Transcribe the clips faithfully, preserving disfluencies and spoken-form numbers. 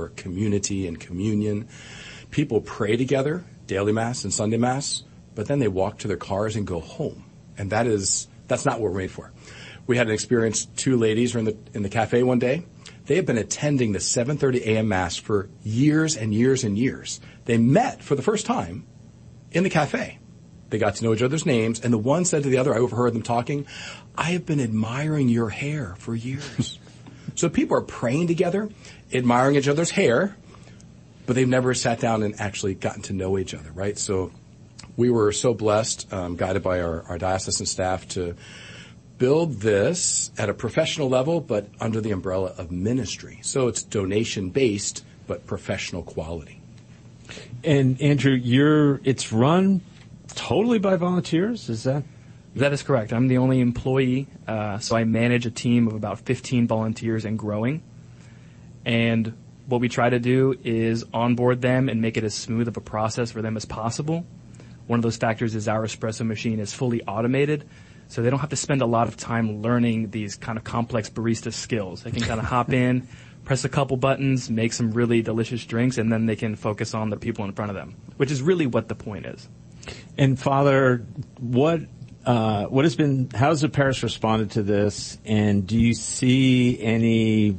for community and communion. People pray together, daily Mass and Sunday Mass, but then they walk to their cars and go home. And that is, that's not what we're made for. We had an experience, two ladies were in the, in the cafe one day. They have been attending the seven thirty a.m. Mass for years and years and years. They met for the first time in the cafe. They got to know each other's names, and the one said to the other, I overheard them talking, I have been admiring your hair for years. So people are praying together, admiring each other's hair, but they've never sat down and actually gotten to know each other, right? So we were so blessed, um, guided by our, our diocesan staff, to build this at a professional level, but under the umbrella of ministry. So it's donation-based, but professional quality. And Andrew, you're it's run totally by volunteers, is that? That is correct. I'm the only employee, uh, so I manage a team of about fifteen volunteers and growing. And what we try to do is onboard them and make it as smooth of a process for them as possible. One of those factors is our espresso machine is fully automated, so they don't have to spend a lot of time learning these kind of complex barista skills. They can kind of hop in, press a couple buttons, make some really delicious drinks, and then they can focus on the people in front of them, which is really what the point is. And Father, what uh, what has been? How has the parish responded to this? And do you see any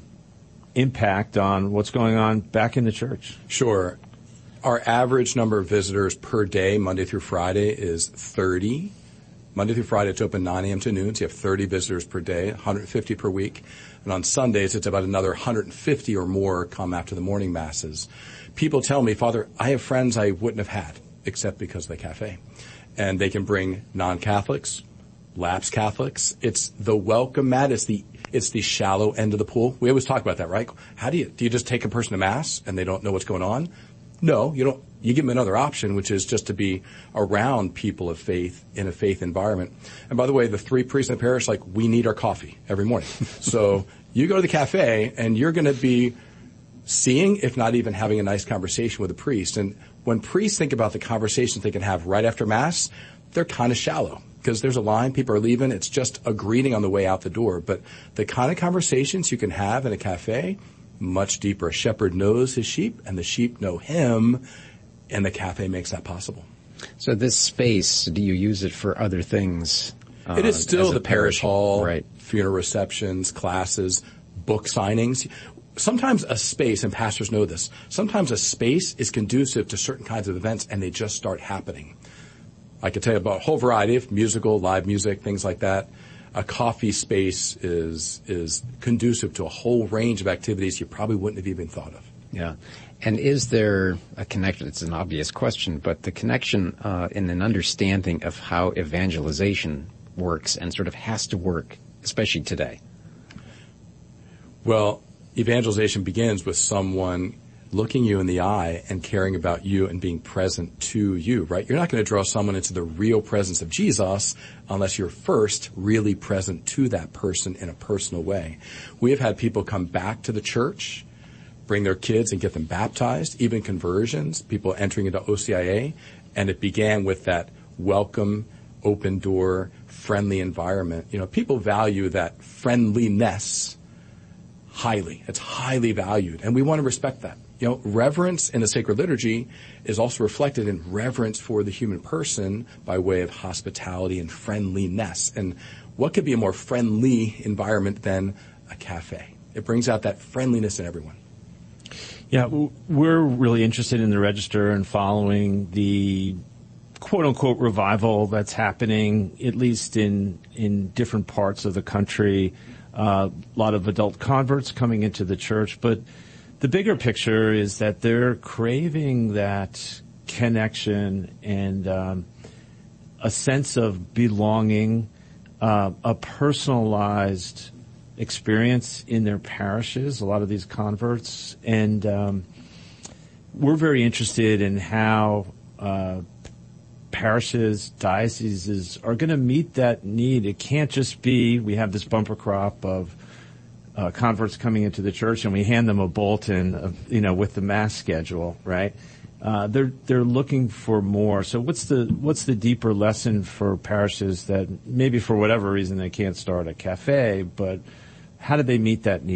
impact on what's going on back in the church? Sure. Our average number of visitors per day, Monday through Friday, is thirty. Monday through Friday, it's open nine a.m. to noon, so you have thirty visitors per day, one hundred fifty per week. And on Sundays, it's about another one hundred fifty or more come after the morning masses. People tell me, Father, I have friends I wouldn't have had, except because of the cafe. And they can bring non-Catholics, lapsed Catholics. It's the welcome mat. It's the it's the shallow end of the pool. We always talk about that, right? How do you do you just take a person to Mass and they don't know what's going on? No, you don't. You give them another option, which is just to be around people of faith in a faith environment. And by the way, the three priests in the parish, like, we need our coffee every morning. So you go to the cafe and you're going to be seeing, if not even having a nice conversation with a priest. And when priests think about the conversations they can have right after Mass, they're kind of shallow because there's a line, people are leaving, it's just a greeting on the way out the door. But the kind of conversations you can have in a cafe, much deeper. A shepherd knows his sheep and the sheep know him, and the cafe makes that possible. So this space, do you use it for other things? Uh, it is still the parish, parish hall, right. Funeral receptions, classes, book signings. Sometimes a space, and pastors know this, sometimes a space is conducive to certain kinds of events and they just start happening. I could tell you about a whole variety of musical, live music, things like that. A coffee space is is conducive to a whole range of activities you probably wouldn't have even thought of. Yeah. And is there a connection? It's an obvious question, but the connection uh, in an understanding of how evangelization works and sort of has to work, especially today? Well, evangelization begins with someone looking you in the eye and caring about you and being present to you, right? You're not going to draw someone into the real presence of Jesus unless you're first really present to that person in a personal way. We have had people come back to the church, bring their kids and get them baptized, even conversions, people entering into O C I A, and it began with that welcome, open door, friendly environment. You know, people value that friendliness highly. It's highly valued, and we want to respect that. You know, reverence in the sacred liturgy is also reflected in reverence for the human person by way of hospitality and friendliness. And what could be a more friendly environment than a cafe? It brings out that friendliness in everyone. Yeah, we're really interested in the Register and following the quote-unquote revival that's happening, at least in in different parts of the country. Uh, a lot of adult converts coming into the church, but the bigger picture is that they're craving that connection and um, a sense of belonging, uh, a personalized experience in their parishes, a lot of these converts. And um, we're very interested in how uh, parishes, dioceses are going to meet that need. It can't just be we have this bumper crop of Uh, converts coming into the church and we hand them a bulletin of, you know, with the Mass schedule, right? Uh, they're, they're looking for more. So what's the, what's the deeper lesson for parishes that maybe for whatever reason they can't start a cafe, but how do they meet that need?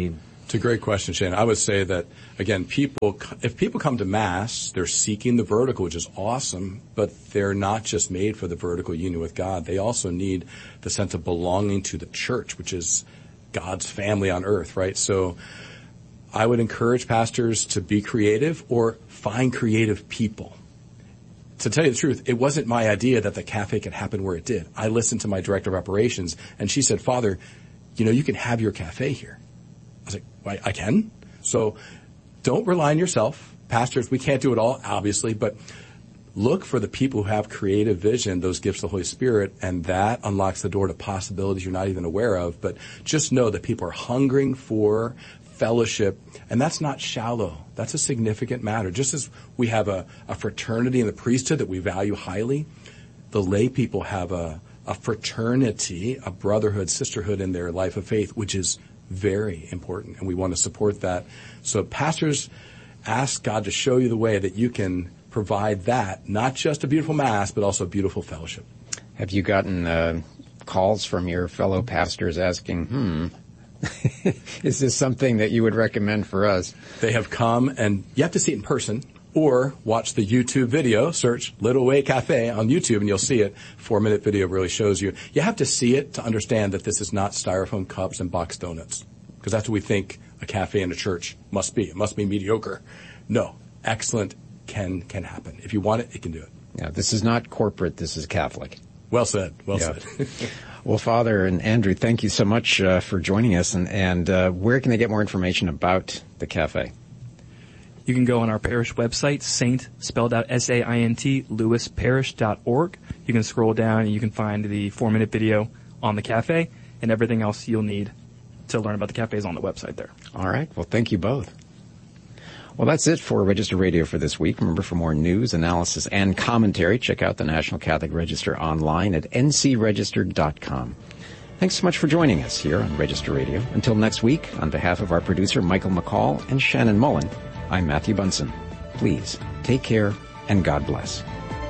It's a great question, Shane. I would say that, again, people, if people come to Mass, they're seeking the vertical, which is awesome, but they're not just made for the vertical union with God. They also need the sense of belonging to the church, which is God's family on earth, right? So I would encourage pastors to be creative or find creative people. To tell you the truth, it wasn't my idea that the cafe could happen where it did. I listened to my director of operations, and she said, Father, you know, you can have your cafe here. I was like, well, I can? So don't rely on yourself. Pastors, we can't do it all, obviously, but look for the people who have creative vision, those gifts of the Holy Spirit, and that unlocks the door to possibilities you're not even aware of. But just know that people are hungering for fellowship, and that's not shallow. That's a significant matter. Just as we have a, a fraternity in the priesthood that we value highly, the lay people have a, a fraternity, a brotherhood, sisterhood in their life of faith, which is very important, and we want to support that. So pastors, ask God to show you the way that you can provide that, not just a beautiful Mass, but also a beautiful fellowship. Have you gotten uh, calls from your fellow pastors asking, hmm, is this something that you would recommend for us? They have come, and you have to see it in person, or watch the YouTube video, search Little Way Cafe on YouTube, and you'll see it. Four-minute video really shows you. You have to see it to understand that this is not styrofoam cups and box donuts, because that's what we think a cafe in a church must be. It must be mediocre. No, excellent can can happen. If you want it, it can do it. Yeah, this is not corporate. This is Catholic. Well said. Well yeah. said. Well, Father and Andrew, thank you so much uh, for joining us. And, and uh, where can they get more information about the cafe? You can go on our parish website, Saint, spelled out S A I N T, Lewis Parish dot org. You can scroll down and you can find the four-minute video on the cafe, and everything else you'll need to learn about the cafe is on the website there. All right. Well, thank you both. Well, that's it for Register Radio for this week. Remember, for more news, analysis, and commentary, check out the National Catholic Register online at n c register dot com. Thanks so much for joining us here on Register Radio. Until next week, on behalf of our producer, Michael McCall, and Shannon Mullen, I'm Matthew Bunson. Please, take care, and God bless.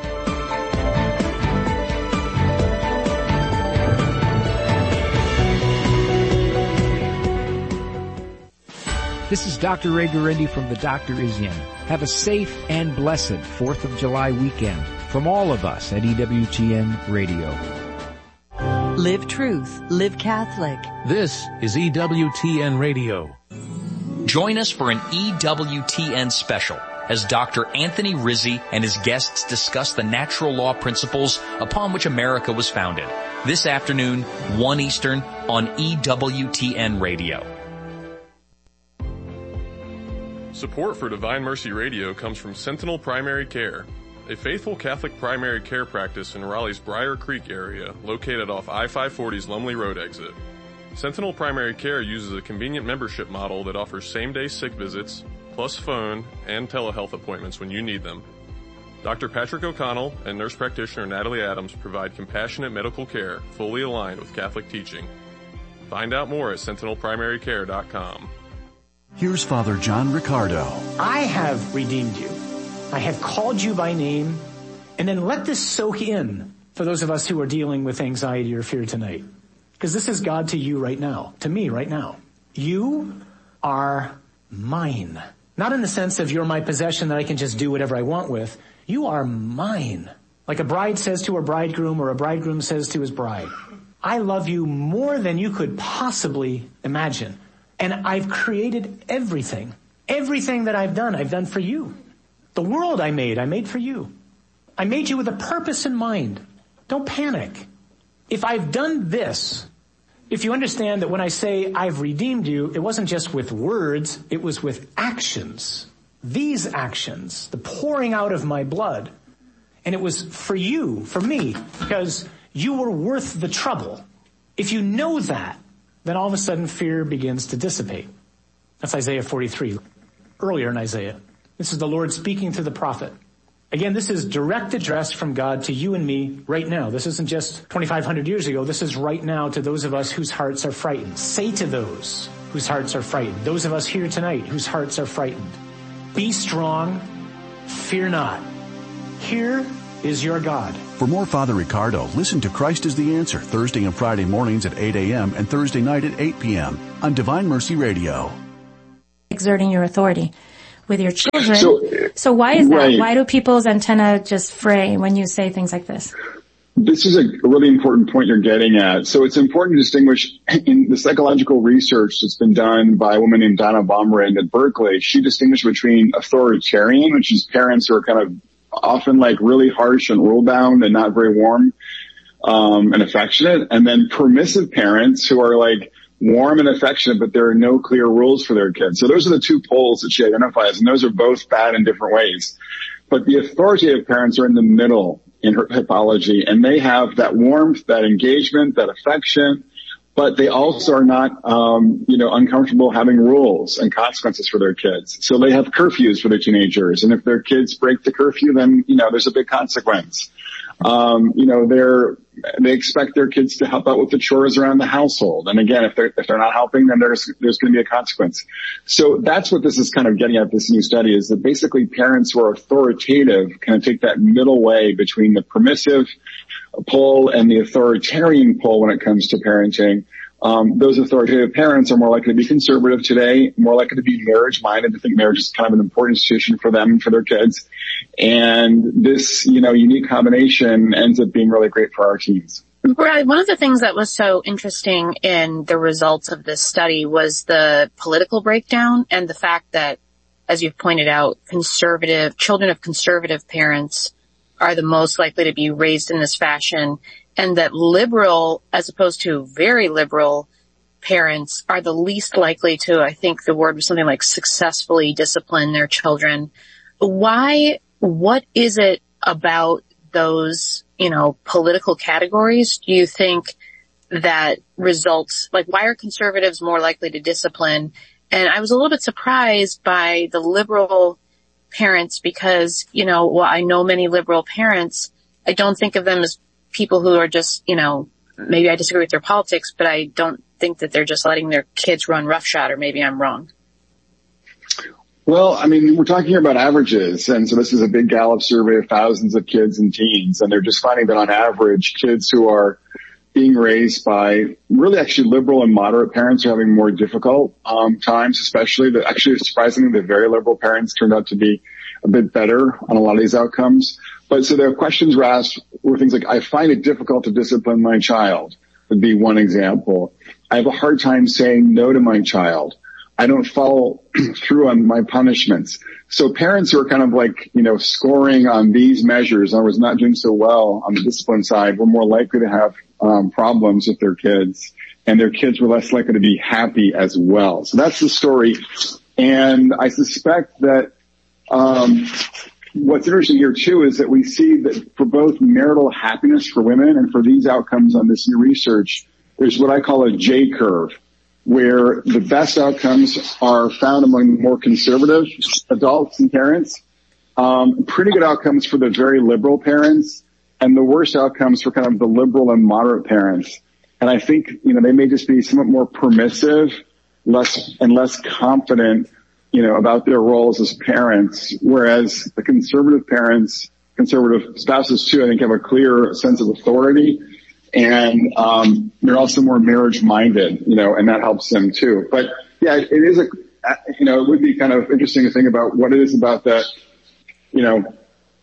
This is Doctor Ray Guarendi from The Doctor Is In. Have a safe and blessed fourth of July weekend from all of us at E W T N Radio. Live truth, live Catholic. This is E W T N Radio. Join us for an E W T N special as Doctor Anthony Rizzi and his guests discuss the natural law principles upon which America was founded. This afternoon, one Eastern on E W T N Radio. Support for Divine Mercy Radio comes from Sentinel Primary Care, a faithful Catholic primary care practice in Raleigh's Briar Creek area, located off I five forty's Lumley Road exit. Sentinel Primary Care uses a convenient membership model that offers same-day sick visits, plus phone and telehealth appointments when you need them. Doctor Patrick O'Connell and nurse practitioner Natalie Adams provide compassionate medical care fully aligned with Catholic teaching. Find out more at sentinel primary care dot com. Here's Father John Riccardo. I have redeemed you. I have called you by name. And then let this soak in for those of us who are dealing with anxiety or fear tonight. Because this is God to you right now, to me right now. You are mine. Not in the sense of you're my possession that I can just do whatever I want with. You are mine. Like a bride says to her bridegroom or a bridegroom says to his bride. I love you more than you could possibly imagine. And I've created everything. Everything that I've done, I've done for you. The world I made, I made for you. I made you with a purpose in mind. Don't panic. If I've done this, if you understand that when I say I've redeemed you, it wasn't just with words, it was with actions. These actions, the pouring out of my blood. And it was for you, for me, because you were worth the trouble. If you know that, then all of a sudden fear begins to dissipate. That's Isaiah forty-three, earlier in Isaiah. This is the Lord speaking to the prophet. Again, this is direct address from God to you and me right now. This isn't just twenty-five hundred years ago. This is right now to those of us whose hearts are frightened. Say to those whose hearts are frightened, those of us here tonight whose hearts are frightened, be strong, fear not. Here is your God. For more Father Riccardo, listen to Christ is the Answer Thursday and Friday mornings at eight a.m. and Thursday night at eight p.m. on Divine Mercy Radio. exerting your authority with your children. So, so why is that? right. Why do people's antenna just fray when you say things like this? This is a really important point you're getting at. So it's important to distinguish in the psychological research that's been done by a woman named Donna Baumrind at Berkeley. She distinguished between authoritarian, which is parents who are kind of often like really harsh and rule bound and not very warm um, and affectionate, and then permissive parents who are like warm and affectionate, but there are no clear rules for their kids. So those are the two poles that she identifies, and those are both bad in different ways. But the authoritative parents are in the middle in her typology, and they have that warmth, that engagement, that affection, but they also are not, um, you know, uncomfortable having rules and consequences for their kids. So they have curfews for their teenagers, and if their kids break the curfew, then, you know, there's a big consequence. Um, you know, they're, they expect their kids to help out with the chores around the household. And again, if they're, if they're not helping, then there's, there's going to be a consequence. So that's what this is kind of getting at, this new study, is that basically parents who are authoritative kind of take that middle way between the permissive pole and the authoritarian pole when it comes to parenting. Um, those authoritative parents are more likely to be conservative today, more likely to be marriage-minded, to think marriage is kind of an important institution for them and for their kids. And this, you know, unique combination ends up being really great for our teens. Brad, one of the things that was so interesting in the results of this study was the political breakdown and the fact that, as you've pointed out, conservative, children of conservative parents are the most likely to be raised in this fashion, and that liberal, as opposed to very liberal parents, are the least likely to, I think the word was something like successfully discipline their children. Why, what is it about those, you know, political categories do you think that results, like why are conservatives more likely to discipline? And I was a little bit surprised by the liberal parents because, you know, well, I know many liberal parents. I don't think of them as people who are just, you know, maybe I disagree with their politics, but I don't think that they're just letting their kids run roughshod, or maybe I'm wrong. Well, I mean, we're talking here about averages, and so this is a big Gallup survey of thousands of kids and teens, and they're just finding that on average, kids who are being raised by really actually liberal and moderate parents are having more difficult um times, especially the actually surprisingly the very liberal parents turned out to be a bit better on a lot of these outcomes. But so their questions were asked were things like, I find it difficult to discipline my child, would be one example. I have a hard time saying no to my child. I don't follow through on my punishments. So parents who are kind of like, you know, scoring on these measures, in other words, not doing so well on the discipline side, were more likely to have um problems with their kids, and their kids were less likely to be happy as well. So that's the story. And I suspect that um what's interesting here too is that we see that for both marital happiness for women and for these outcomes on this new research, there's what I call a J curve, where the best outcomes are found among more conservative adults and parents, um, pretty good outcomes for the very liberal parents, and the worst outcomes for kind of the liberal and moderate parents. And I think, you know, they may just be somewhat more permissive, less and less confident, you know, about their roles as parents, whereas the conservative parents, conservative spouses too, I think have a clear sense of authority, and um they're also more marriage-minded, you know, and that helps them too. But yeah, it is a, you know, it would be kind of interesting to think about what it is about that, you know,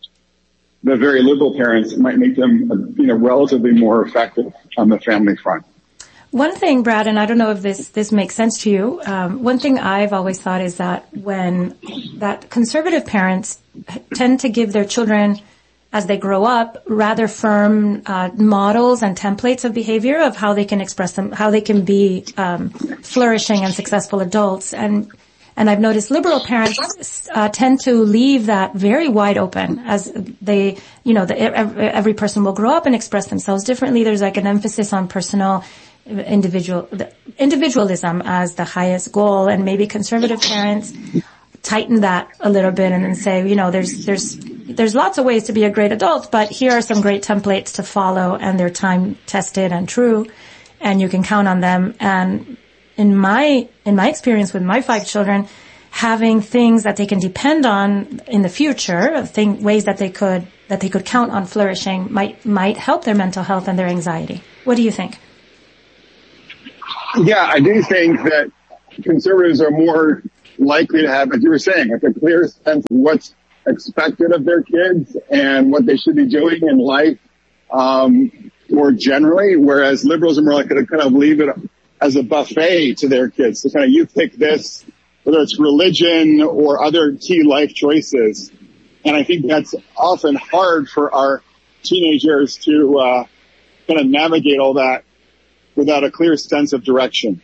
the very liberal parents might make them, you know, relatively more effective on the family front. One thing, Brad, and I don't know if this, this makes sense to you, um, one thing I've always thought is that when that conservative parents tend to give their children, as they grow up, rather firm uh, models and templates of behavior of how they can express them, how they can be um, flourishing and successful adults. And and I've noticed liberal parents uh, tend to leave that very wide open, as they, you know, the, every, every person will grow up and express themselves differently. There's like an emphasis on personal individual individualism as the highest goal, and maybe conservative parents tighten that a little bit and then say, you know, there's there's there's lots of ways to be a great adult, but here are some great templates to follow, and they're time tested and true, and you can count on them. And in my in my experience with my five children, having things that they can depend on in the future, thing, ways that they could that they could count on flourishing, might might help their mental health and their anxiety. What do you think? Yeah, I do think that conservatives are more likely to have, as you were saying, like a clear sense of what's expected of their kids and what they should be doing in life, um, more generally, whereas liberals are more likely to kind of leave it as a buffet to their kids. So kind of you pick this, whether it's religion or other key life choices. And I think that's often hard for our teenagers to, uh, kind of navigate all that without a clear sense of direction.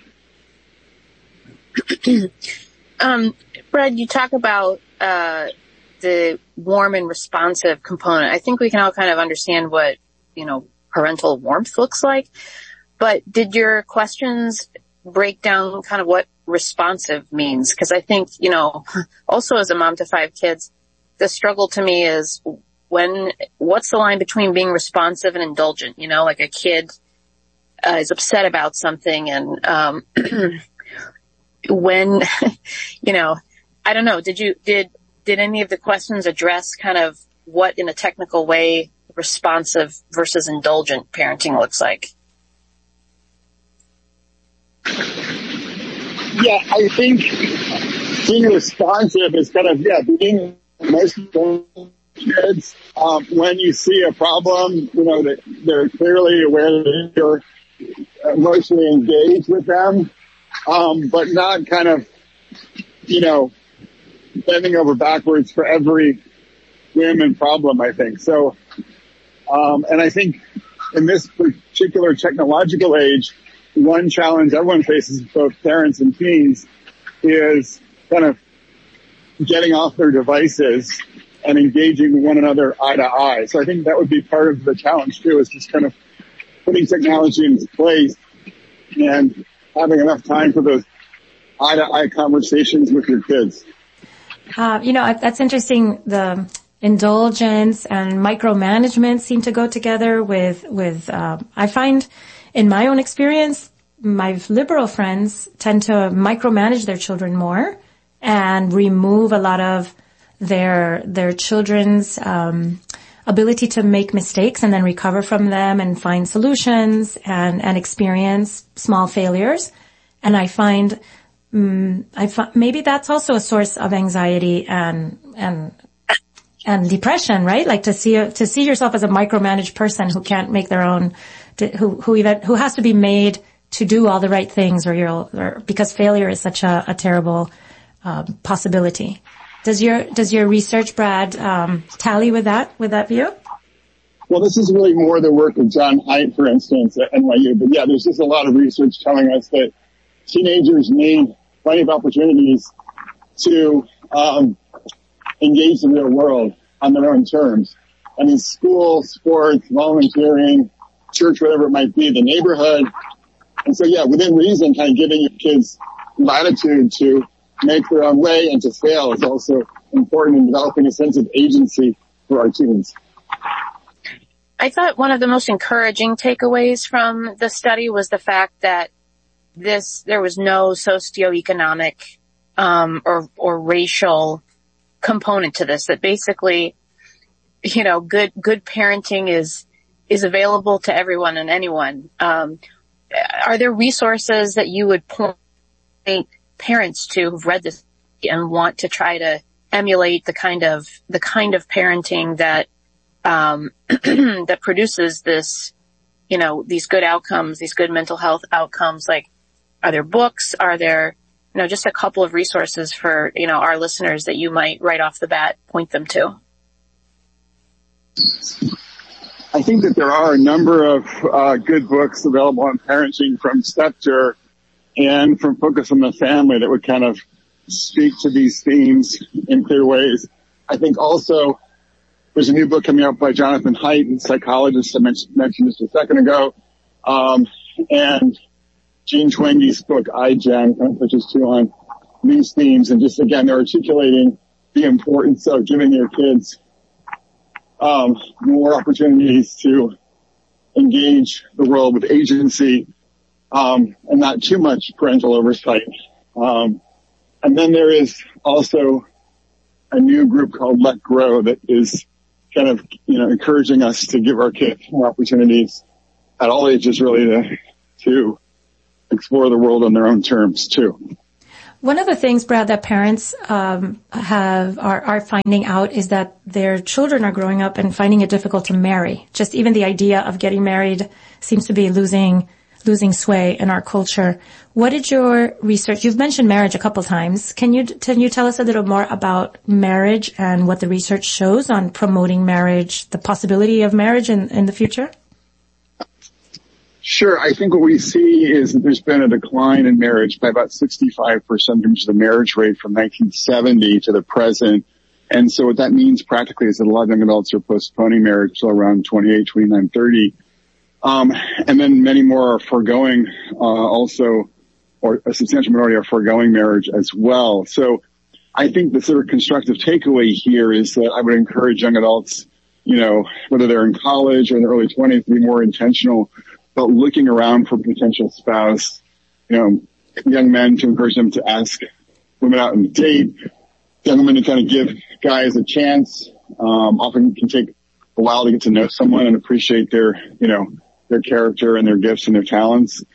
um, Brad, you talk about, uh, the warm and responsive component. I think we can all kind of understand what, you know, parental warmth looks like. But did your questions break down kind of what responsive means? Because I think, you know, also as a mom to five kids, the struggle to me is when, what's the line between being responsive and indulgent? You know, like a kid uh, is upset about something and, um, when, you know, I don't know, did you, did, did any of the questions address kind of what in a technical way responsive versus indulgent parenting looks like? Yeah, I think being responsive is kind of, yeah, being most kids, um, when you see a problem, you know, that they're clearly aware that you're emotionally engaged with them, um, but not kind of, you know, bending over backwards for every whim and problem, I think. So, um, and I think in this particular technological age, one challenge everyone faces, both parents and teens, is kind of getting off their devices and engaging one another eye to eye. So I think that would be part of the challenge too, is just kind of putting technology into place and having enough time for those eye to eye conversations with your kids. Uh, you know, that's interesting. The indulgence and micromanagement seem to go together with, with, uh, I find in my own experience, my liberal friends tend to micromanage their children more and remove a lot of their, their children's, um, ability to make mistakes and then recover from them and find solutions and, and experience small failures. And I find, um, I find maybe that's also a source of anxiety and, and, and depression, right? Like to see, to see yourself as a micromanaged person who can't make their own, who, who even, who has to be made to do all the right things or you're, or because failure is such a, a terrible, uh, possibility. Does your, does your research, Brad, um, tally with that, with that view? Well, this is really more the work of John Haidt, for instance, at N Y U. But yeah, there's just a lot of research telling us that teenagers need plenty of opportunities to, um, engage the real world on their own terms. I mean, school, sports, volunteering, church, whatever it might be, the neighborhood. And so, yeah, within reason, kind of giving your kids latitude to make their own way and to fail is also important in developing a sense of agency for our teens. I thought one of the most encouraging takeaways from the study was the fact that this, there was no socioeconomic, um, or, or racial component to this, that basically, you know, good, good parenting is, is available to everyone and anyone. Um, are there resources that you would point parents to who've read this and want to try to emulate the kind of, the kind of parenting that, um, that produces this, you know, these good outcomes, these good mental health outcomes? Like, are there books? Are there, you know, just a couple of resources for, you know, our listeners that you might right off the bat point them to? I think that there are a number of uh, good books available on parenting from Scepter and from Focus on the Family that would kind of speak to these themes in clear ways. I think also there's a new book coming out by Jonathan Haidt, a psychologist I mentioned, mentioned just a second ago, um, and Jean Twenge's book, iGen, kind of touches too on these themes. And just, again, they're articulating the importance of giving your kids um, more opportunities to engage the world with agency, um, and not too much parental oversight. Um, and then there is also a new group called Let Grow that is kind of, you know, encouraging us to give our kids more opportunities at all ages, really, to, to explore the world on their own terms too. One of the things, Brad, that parents um, have are, are finding out is that their children are growing up and finding it difficult to marry. Just even the idea of getting married seems to be losing losing sway in our culture. What did your research? You've mentioned marriage a couple times. Can you can you tell us a little more about marriage and what the research shows on promoting marriage, the possibility of marriage in, in the future? Sure. I think what we see is that there's been a decline in marriage by about sixty-five percent in terms of the marriage rate from nineteen seventy to the present. And so what that means practically is that a lot of young adults are postponing marriage till around twenty-eight, twenty-nine, thirty. Um, and then many more are foregoing, uh, also, or a substantial minority are foregoing marriage as well. So I think the sort of constructive takeaway here is that I would encourage young adults, you know, whether they're in college or in their early twenties, to be more intentional about looking around for a potential spouse, you know, young men to encourage them to ask women out on a date, young women to kind of give guys a chance. Um, often can take a while to get to know someone and appreciate their, you know, their character and their gifts and their talents.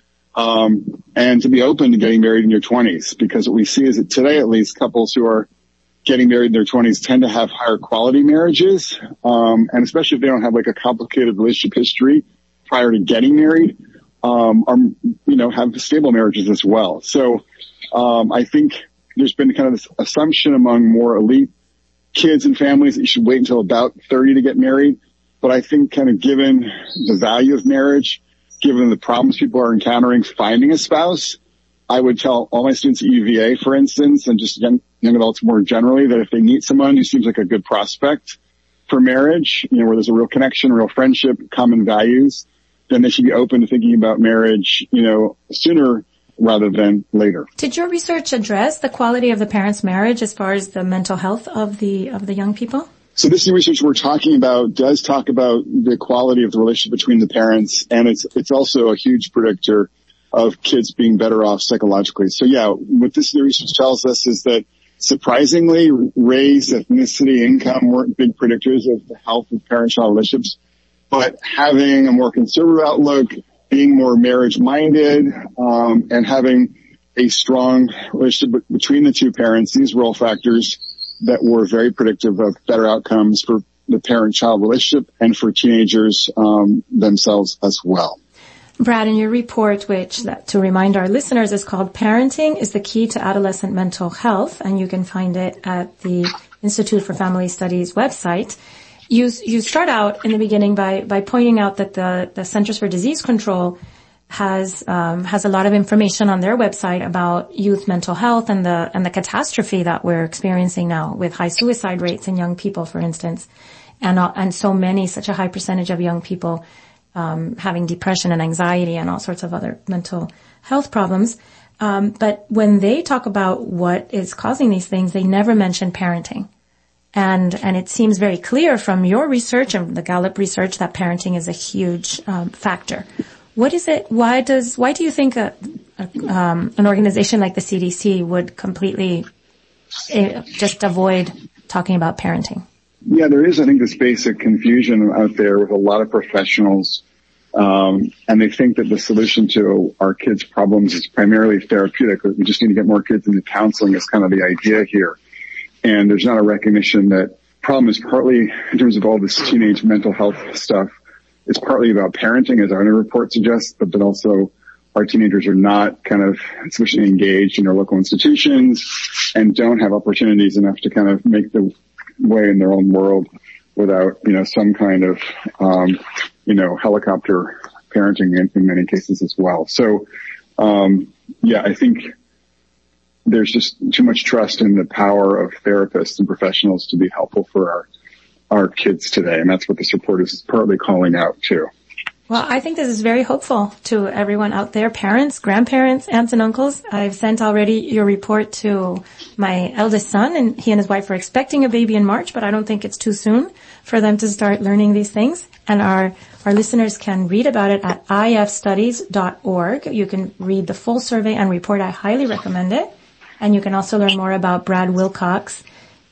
Um, and to be open to getting married in your twenties, because what we see is that today, at least, couples who are getting married in their twenties tend to have higher quality marriages. Um, and especially if they don't have like a complicated relationship history prior to getting married, um, are, you know, have stable marriages as well. So, um, I think there's been kind of this assumption among more elite kids and families that you should wait until about thirty to get married. But I think kind of given the value of marriage, given the problems people are encountering finding a spouse, I would tell all my students at U V A, for instance, and just young, young adults more generally, that if they meet someone who seems like a good prospect for marriage, you know, where there's a real connection, real friendship, common values, then they should be open to thinking about marriage, you know, sooner rather than later. Did your research address the quality of the parents' marriage as far as the mental health of the of the young people? So this new research we're talking about does talk about the quality of the relationship between the parents, and it's it's also a huge predictor of kids being better off psychologically. So yeah, what this new research tells us is that surprisingly, race, ethnicity, income weren't big predictors of the health of parent-child relationships, but having a more conservative outlook, being more marriage-minded, um, and having a strong relationship between the two parents, these were all factors that were very predictive of better outcomes for the parent-child relationship and for teenagers um, themselves as well. Brad, in your report, which, to remind our listeners, is called Parenting is the Key to Adolescent Mental Health, and you can find it at the Institute for Family Studies website, you you start out in the beginning by, by pointing out that the, the Centers for Disease Control has um, has a lot of information on their website about youth mental health and the and the catastrophe that we're experiencing now with high suicide rates in young people, for instance, and uh, and so many, such a high percentage of young people um, having depression and anxiety and all sorts of other mental health problems. Um, but when they talk about what is causing these things, they never mention parenting. And and it seems very clear from your research and the Gallup research that parenting is a huge um, factor. What is it? Why does? Why do you think a, a, um, an organization like the C D C would completely uh, just avoid talking about parenting? Yeah, there is, I think, this basic confusion out there with a lot of professionals, um, and they think that the solution to our kids' problems is primarily therapeutic. We just need to get more kids into counseling is kind of the idea here. And there's not a recognition that problem is partly, in terms of all this teenage mental health stuff, it's partly about parenting, as our new report suggests, but then also our teenagers are not kind of sufficiently engaged in their local institutions and don't have opportunities enough to kind of make the way in their own world without, you know, some kind of, um, you know, helicopter parenting in, in many cases as well. So, um, yeah, I think there's just too much trust in the power of therapists and professionals to be helpful for our our kids today, and that's what this report is partly calling out too. Well, I think this is very hopeful to everyone out there, parents, grandparents, aunts and uncles. I've sent already your report to my eldest son, and he and his wife are expecting a baby in March, but I don't think it's too soon for them to start learning these things. And our our listeners can read about it at I F studies dot org. You can read the full survey and report. I highly recommend it. And you can also learn more about Brad Wilcox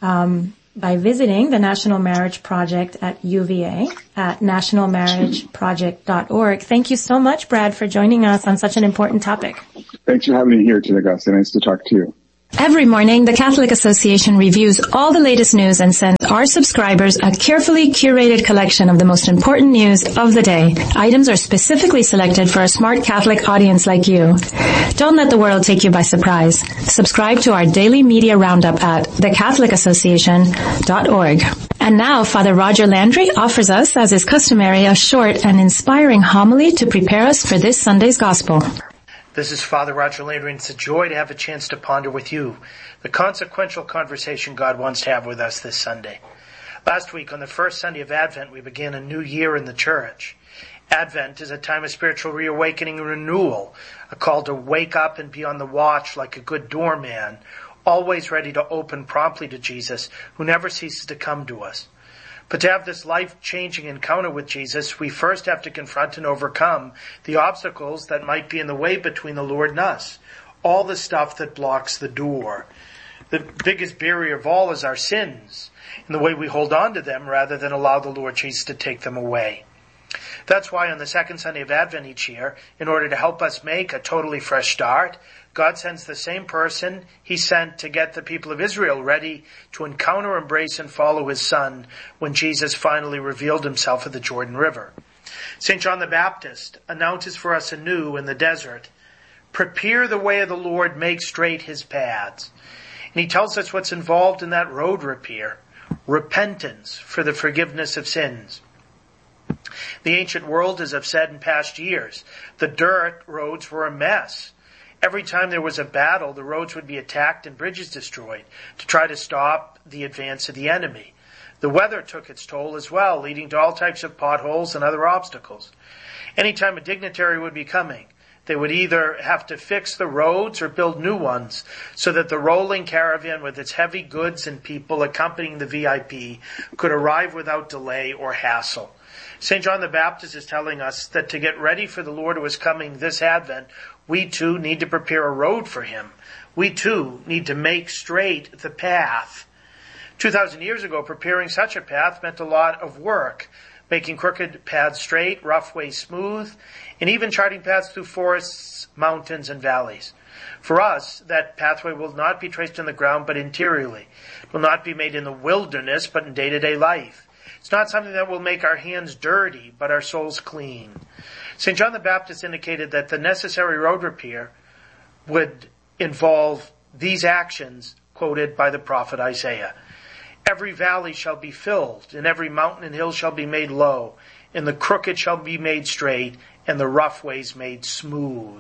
um by visiting the National Marriage Project at U V A at national marriage project dot org. Thank you so much, Brad, for joining us on such an important topic. Thanks for having me here today, Augusta. Nice to talk to you. Every morning, the Catholic Association reviews all the latest news and sends our subscribers a carefully curated collection of the most important news of the day. Items are specifically selected for a smart Catholic audience like you. Don't let the world take you by surprise. Subscribe to our daily media roundup at the catholic association dot org. And now, Father Roger Landry offers us, as is customary, a short and inspiring homily to prepare us for this Sunday's Gospel. This is Father Roger Landry, and it's a joy to have a chance to ponder with you the consequential conversation God wants to have with us this Sunday. Last week, on the first Sunday of Advent, we began a new year in the Church. Advent is a time of spiritual reawakening and renewal, a call to wake up and be on the watch like a good doorman, always ready to open promptly to Jesus, who never ceases to come to us. But to have this life-changing encounter with Jesus, we first have to confront and overcome the obstacles that might be in the way between the Lord and us. All the stuff that blocks the door. The biggest barrier of all is our sins, and the way we hold on to them rather than allow the Lord Jesus to take them away. That's why on the second Sunday of Advent each year, in order to help us make a totally fresh start, God sends the same person He sent to get the people of Israel ready to encounter, embrace, and follow His Son when Jesus finally revealed Himself at the Jordan River. Saint John the Baptist announces for us anew in the desert, "Prepare the way of the Lord, make straight His paths." And he tells us what's involved in that road repair: repentance for the forgiveness of sins. The ancient world, as I've said in past years, the dirt roads were a mess. Every time there was a battle, the roads would be attacked and bridges destroyed to try to stop the advance of the enemy. The weather took its toll as well, leading to all types of potholes and other obstacles. Anytime a dignitary would be coming, they would either have to fix the roads or build new ones so that the rolling caravan with its heavy goods and people accompanying the V I P could arrive without delay or hassle. Saint John the Baptist is telling us that to get ready for the Lord who is coming this Advent, we too need to prepare a road for Him. We too need to make straight the path. Two thousand years ago, preparing such a path meant a lot of work, making crooked paths straight, rough ways smooth, and even charting paths through forests, mountains, and valleys. For us, that pathway will not be traced in the ground, but interiorly. It will not be made in the wilderness, but in day-to-day life. It's not something that will make our hands dirty, but our souls clean. Saint John the Baptist indicated that the necessary road repair would involve these actions quoted by the prophet Isaiah. Every valley shall be filled, and every mountain and hill shall be made low, and the crooked shall be made straight, and the rough ways made smooth.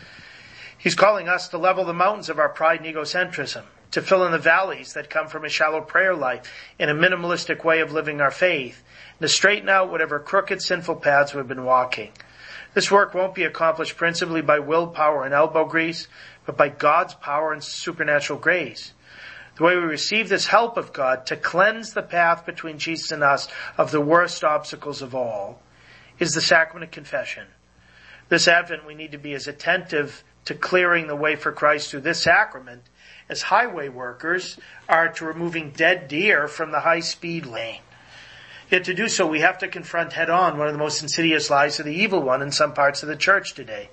He's calling us to level the mountains of our pride and egocentrism, to fill in the valleys that come from a shallow prayer life and a minimalistic way of living our faith, and to straighten out whatever crooked, sinful paths we've been walking. This work won't be accomplished principally by willpower and elbow grease, but by God's power and supernatural grace. The way we receive this help of God to cleanse the path between Jesus and us of the worst obstacles of all is the sacrament of confession. This Advent we need to be as attentive to clearing the way for Christ through this sacrament as highway workers are to removing dead deer from the high-speed lane. Yet to do so, we have to confront head-on one of the most insidious lies of the evil one in some parts of the Church today.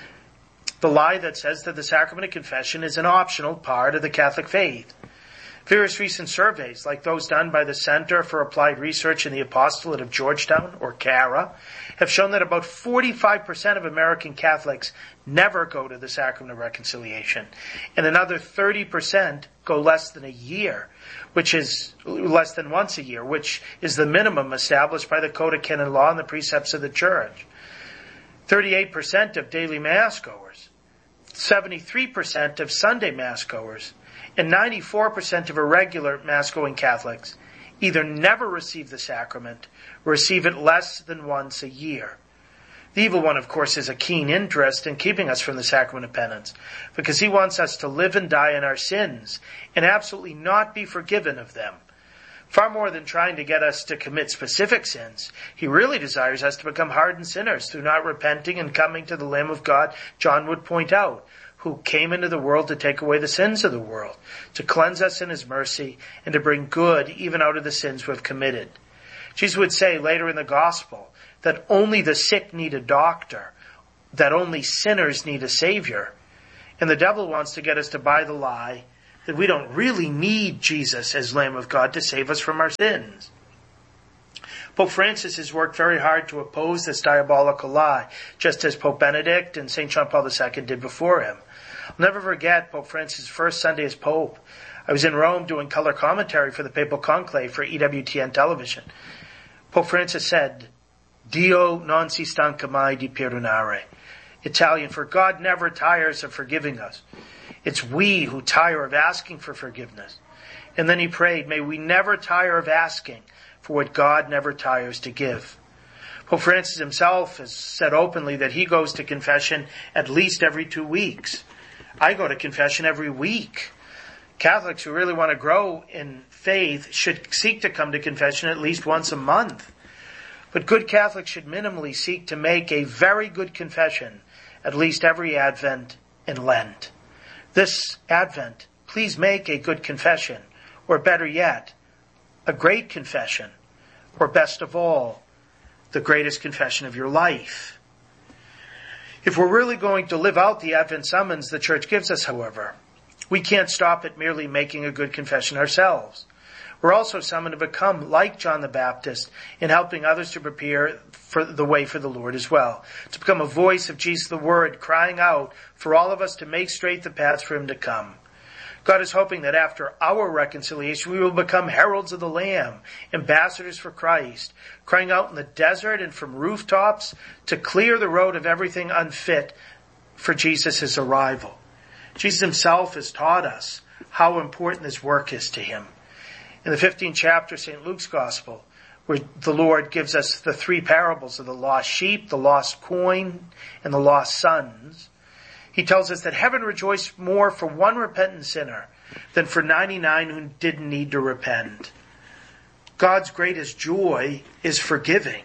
The lie that says that the sacrament of confession is an optional part of the Catholic faith. Various recent surveys, like those done by the Center for Applied Research in the Apostolate of Georgetown, or CARA, have shown that about forty-five percent of American Catholics never go to the Sacrament of Reconciliation, and another thirty percent go less than a year, which is less than once a year, which is the minimum established by the Code of Canon Law and the precepts of the Church. thirty-eight percent of daily Mass goers, seventy-three percent of Sunday Mass goers, and ninety-four percent of irregular Mass-going Catholics either never receive the sacrament or receive it less than once a year. The evil one, of course, has a keen interest in keeping us from the sacrament of penance, because he wants us to live and die in our sins and absolutely not be forgiven of them. Far more than trying to get us to commit specific sins, he really desires us to become hardened sinners through not repenting and coming to the Lamb of God, John would point out, who came into the world to take away the sins of the world, to cleanse us in his mercy, and to bring good even out of the sins we've committed. Jesus would say later in the Gospel that only the sick need a doctor, that only sinners need a Savior. And the devil wants to get us to buy the lie that we don't really need Jesus as Lamb of God to save us from our sins. Pope Francis has worked very hard to oppose this diabolical lie, just as Pope Benedict and Saint John Paul the Second did before him. I'll never forget Pope Francis' first Sunday as Pope. I was in Rome doing color commentary for the Papal Conclave for E W T N television. Pope Francis said, Dio non si stanca mai di perdonare. Italian, for God never tires of forgiving us. It's we who tire of asking for forgiveness. And then he prayed, may we never tire of asking for what God never tires to give. Pope Francis himself has said openly that he goes to confession at least every two weeks. I go to confession every week. Catholics who really want to grow in faith should seek to come to confession at least once a month. But good Catholics should minimally seek to make a very good confession at least every Advent and Lent. This Advent, please make a good confession, or better yet, a great confession, or best of all, the greatest confession of your life. If we're really going to live out the Advent summons the Church gives us, however, we can't stop at merely making a good confession ourselves. We're also summoned to become like John the Baptist in helping others to prepare for the way for the Lord as well. To become a voice of Jesus the Word, crying out for all of us to make straight the paths for Him to come. God is hoping that after our reconciliation, we will become heralds of the Lamb, ambassadors for Christ, crying out in the desert and from rooftops to clear the road of everything unfit for Jesus' arrival. Jesus himself has taught us how important this work is to him. In the fifteenth chapter of Saint Luke's Gospel, where the Lord gives us the three parables of the lost sheep, the lost coin, and the lost sons, he tells us that heaven rejoiced more for one repentant sinner than for ninety-nine who didn't need to repent. God's greatest joy is forgiving.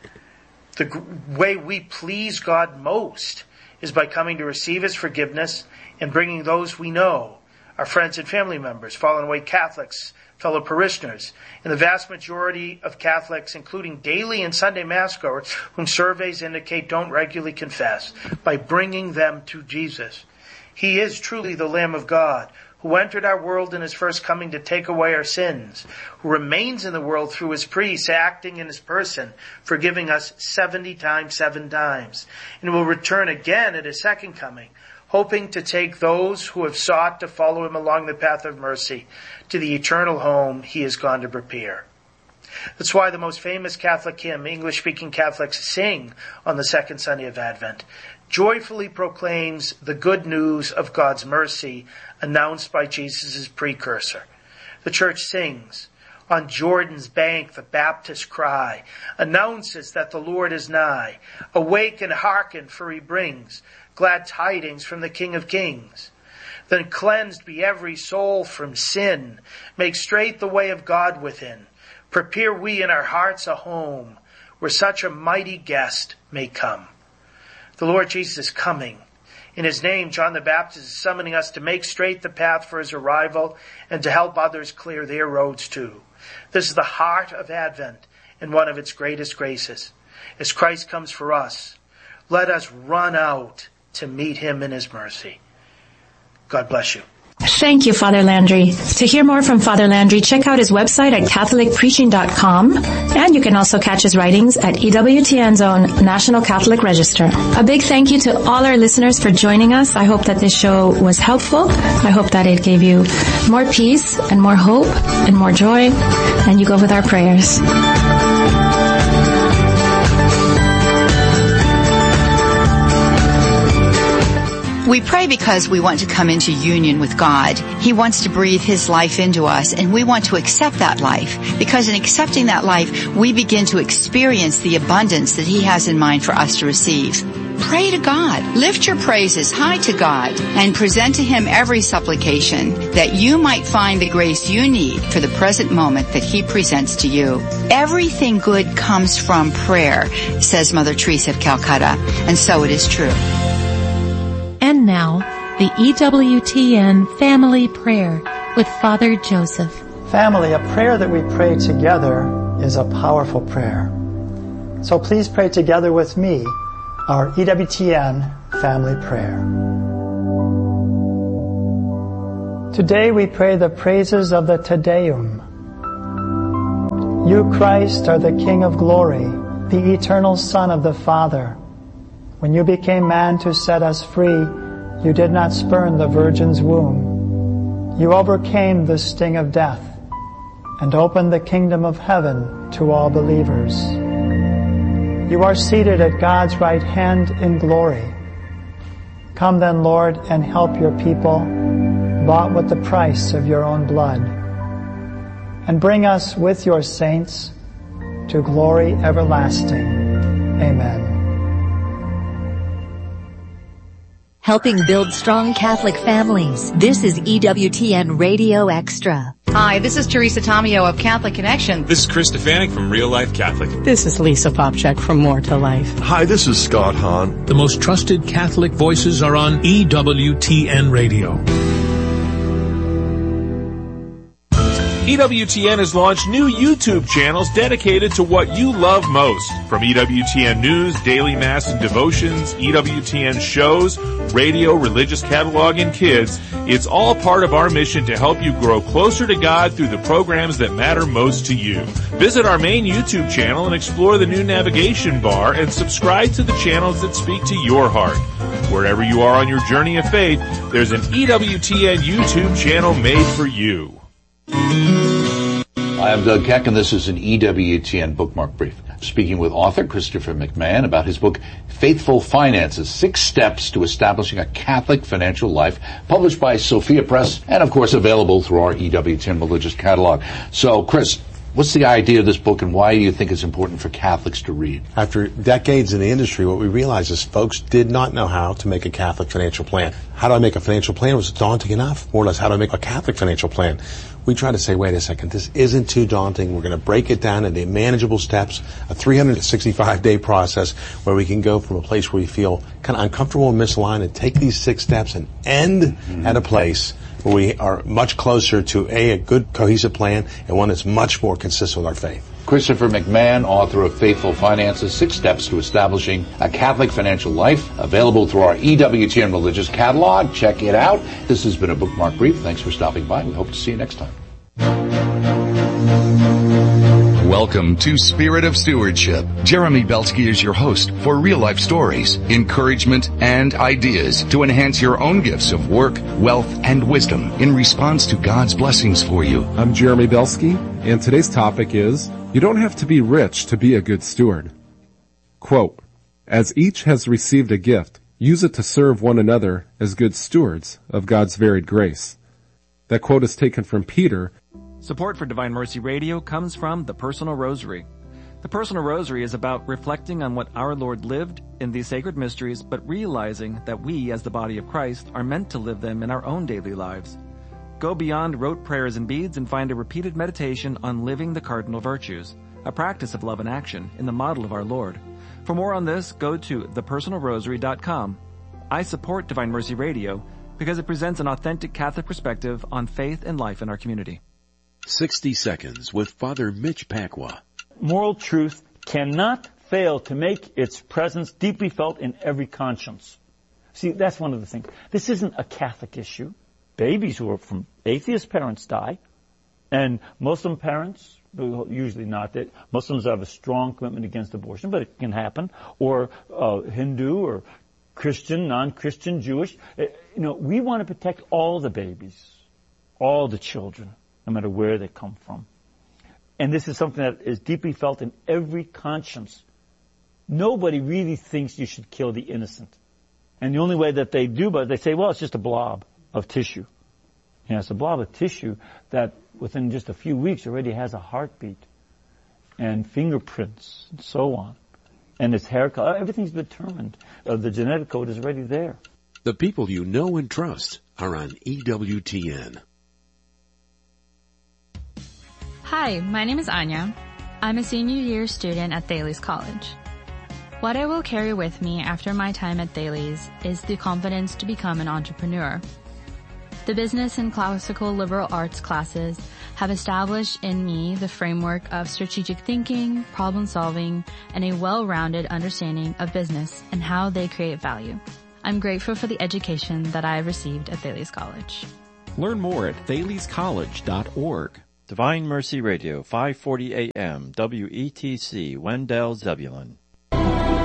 The g- way we please God most is by coming to receive His forgiveness and bringing those we know, our friends and family members, fallen away Catholics, fellow parishioners, and the vast majority of Catholics, including daily and Sunday Mass goers, whom surveys indicate don't regularly confess, by bringing them to Jesus. He is truly the Lamb of God, who entered our world in His first coming to take away our sins, who remains in the world through His priests, acting in His person, forgiving us seventy times, seven times, and will return again at His second coming, hoping to take those who have sought to follow Him along the path of mercy to the eternal home He has gone to prepare. That's why the most famous Catholic hymn English-speaking Catholics sing on the second Sunday of Advent joyfully proclaims the good news of God's mercy announced by Jesus' precursor. The Church sings, on Jordan's bank the Baptist cry announces that the Lord is nigh. Awake and hearken, for He brings glad tidings from the King of Kings. Then cleansed be every soul from sin. Make straight the way of God within. Prepare we in our hearts a home where such a mighty guest may come. The Lord Jesus is coming. In His name, John the Baptist is summoning us to make straight the path for His arrival and to help others clear their roads too. This is the heart of Advent and one of its greatest graces. As Christ comes for us, let us run out to meet Him in His mercy. God bless you. Thank you, Father Landry. To hear more from Father Landry, check out his website at catholic preaching dot com, and you can also catch his writings at E W T N's own National Catholic Register. A big thank you to all our listeners for joining us. I hope that this show was helpful. I hope that it gave you more peace and more hope and more joy, and you go with our prayers. We pray because we want to come into union with God. He wants to breathe His life into us, and we want to accept that life, because in accepting that life, we begin to experience the abundance that He has in mind for us to receive. Pray to God. Lift your praises high to God and present to Him every supplication that you might find the grace you need for the present moment that He presents to you. Everything good comes from prayer, says Mother Teresa of Calcutta, and so it is true. And now, the E W T N Family Prayer with Father Joseph. Family, a prayer that we pray together is a powerful prayer. So please pray together with me our E W T N Family Prayer. Today we pray the praises of the Te Deum. You, Christ, are the King of glory, the eternal Son of the Father. When you became man to set us free, you did not spurn the Virgin's womb. You overcame the sting of death and opened the kingdom of heaven to all believers. You are seated at God's right hand in glory. Come then, Lord, and help your people, bought with the price of your own blood, and bring us with your saints to glory everlasting. Amen. Helping build strong Catholic families. This is E W T N Radio Extra. Hi, this is Teresa Tomeo of Catholic Connection. This is Chris Stefanik from Real Life Catholic. This is Lisa Popchak from More to Life. Hi, this is Scott Hahn. The most trusted Catholic voices are on E W T N Radio. E W T N has launched new YouTube channels dedicated to what you love most. From E W T N News, Daily Mass and Devotions, E W T N shows, radio, religious catalog, and kids, it's all part of our mission to help you grow closer to God through the programs that matter most to you. Visit our main YouTube channel and explore the new navigation bar and subscribe to the channels that speak to your heart. Wherever you are on your journey of faith, there's an E W T N YouTube channel made for you. Hi, I'm Doug Keck, and this is an E W T N Bookmark Brief. Speaking with author Christopher McMahon about his book, Faithful Finances, Six Steps to Establishing a Catholic Financial Life, published by Sophia Press, and of course available through our E W T N Religious Catalog. So, Chris, what's the idea of this book, and why do you think it's important for Catholics to read? After decades in the industry, what we realized is folks did not know how to make a Catholic financial plan. How do I make a financial plan? Was daunting enough? More or less, how do I make a Catholic financial plan? We try to say, wait a second, this isn't too daunting. We're going to break it down into manageable steps, a three hundred sixty-five day process where we can go from a place where we feel kind of uncomfortable and misaligned and take these six steps and end mm-hmm. at a place where we are much closer to a, a good cohesive plan and one that's much more consistent with our faith. Christopher McMahon, author of Faithful Finances, Six Steps to Establishing a Catholic Financial Life, available through our E W T N Religious Catalog. Check it out. This has been a Bookmark Brief. Thanks for stopping by. We hope to see you next time. Welcome to Spirit of Stewardship. Jeremy Belsky is your host for real-life stories, encouragement, and ideas to enhance your own gifts of work, wealth, and wisdom in response to God's blessings for you. I'm Jeremy Belsky, and today's topic is, you don't have to be rich to be a good steward. Quote, as each has received a gift, use it to serve one another as good stewards of God's varied grace. That quote is taken from Peter. Support for Divine Mercy Radio comes from the Personal Rosary. The Personal Rosary is about reflecting on what our Lord lived in these sacred mysteries, but realizing that we, as the body of Christ, are meant to live them in our own daily lives. Go beyond rote prayers and beads and find a repeated meditation on living the cardinal virtues, a practice of love and action in the model of our Lord. For more on this, go to the personal rosary dot com. I support Divine Mercy Radio because it presents an authentic Catholic perspective on faith and life in our community. sixty seconds with Father Mitch Pacwa. Moral truth cannot fail to make its presence deeply felt in every conscience. See, that's one of the things. This isn't a Catholic issue. Babies who are from atheist parents die, and Muslim parents, usually not, that Muslims have a strong commitment against abortion, but it can happen, or uh, Hindu or Christian, non-Christian, Jewish. You know, we want to protect all the babies, all the children, no matter where they come from. And this is something that is deeply felt in every conscience. Nobody really thinks you should kill the innocent. And the only way that they do, but they say, well, it's just a blob of tissue. You know, it's a blob of tissue that within just a few weeks already has a heartbeat and fingerprints and so on. And its hair color, everything's determined. Uh, the genetic code is already there. The people you know and trust are on E W T N. Hi, my name is Anya. I'm a senior year student at Thales College. What I will carry with me after my time at Thales is the confidence to become an entrepreneur. The business and classical liberal arts classes have established in me the framework of strategic thinking, problem solving, and a well-rounded understanding of business and how they create value. I'm grateful for the education that I have received at Thales College. Learn more at thales college dot org. Divine Mercy Radio, five forty A M, W E T C, Wendell, Zebulon.